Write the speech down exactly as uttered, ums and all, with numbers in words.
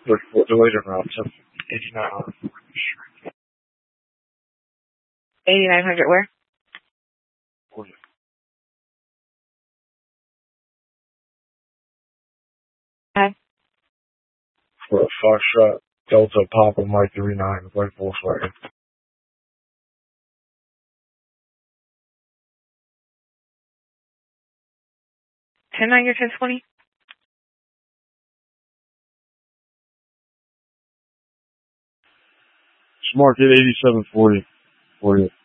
Look for the later route. eighty-nine hundred. eighty-nine hundred where? Oh, yeah. Okay. For a Foxtrot Delta Papa Mike three nine, white Volkswagen. ten nine or ten twenty? Smart at eighty-seven forty for you.